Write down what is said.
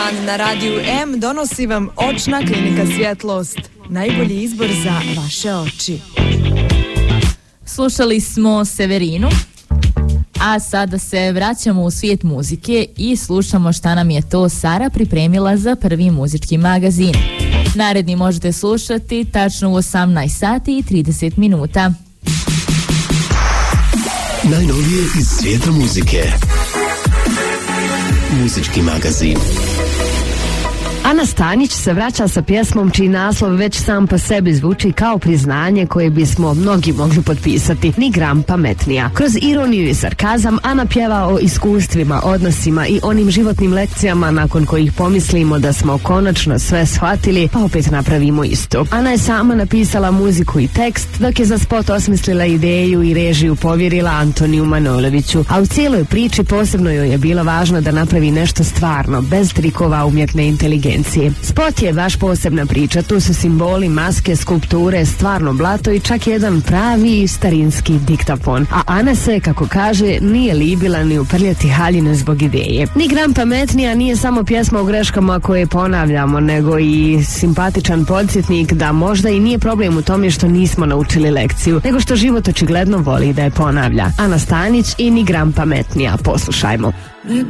dan na Radiju M donosi vam Očna klinika Svjetlost. Najbolji izbor za vaše oči. Slušali smo Severinu, a sada se vraćamo u svijet muzike i slušamo šta nam je to Sara pripremila za prvi muzički magazin. Naredni možete slušati tačno u 18 sati i 30 minuta. Najnovije iz svijeta muzike. Muzički magazin. Ana Stanić se vraća sa pjesmom čiji naslov već sam po sebi zvuči kao priznanje koje bismo mnogi mogli potpisati. Ni gram pametnija. Kroz ironiju i sarkazam Ana pjeva o iskustvima, odnosima i onim životnim lekcijama nakon kojih pomislimo da smo konačno sve shvatili, pa opet napravimo isto. Ana je sama napisala muziku i tekst, dok je za spot osmislila ideju i režiju povjerila Antoniju Manoloviću. A u cijeloj priči posebno joj je bilo važno da napravi nešto stvarno, bez trikova umjetne inteligencije. Spot je baš posebna priča, tu su simboli, maske, skulpture, stvarno blato i čak jedan pravi starinski diktafon. A Ana se, kako kaže, nije libila ni uprljati haljine zbog ideje. Ni gram pametnija nije samo pjesma o greškama koje ponavljamo, nego i simpatičan podsjetnik da možda i nije problem u tome što nismo naučili lekciju, nego što život očigledno voli da je ponavlja. Ana Stanić i Ni gram pametnija, poslušajmo.